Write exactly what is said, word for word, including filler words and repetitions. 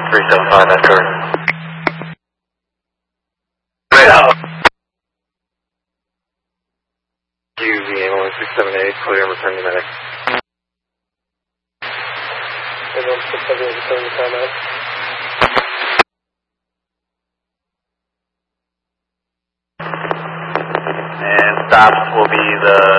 three seven five, that's correct. Right out. U V ambulance six seven eight, clear and return to medic. Ambulance six seven eight, return to medic. And stop will be the